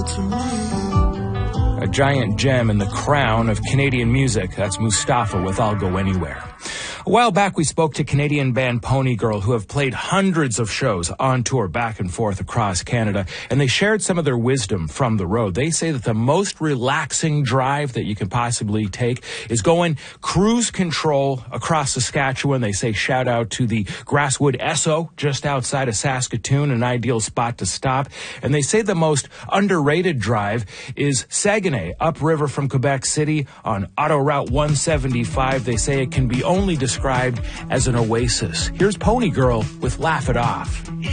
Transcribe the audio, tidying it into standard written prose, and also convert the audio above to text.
A giant gem in the crown of Canadian music. That's Mustafa with I'll Go Anywhere. A while back, we spoke to Canadian band Pony Girl, who have played hundreds of shows on tour back and forth across Canada, and they shared some of their wisdom from the road. They say that the most relaxing drive that you can possibly take is going cruise control across Saskatchewan. They say shout out to the Grasswood Esso just outside of Saskatoon, an ideal spot to stop. And they say the most underrated drive is Saguenay, upriver from Quebec City on Auto Route 175. They say it can be only described as an oasis. Here's Pony Girl with Laugh It Off.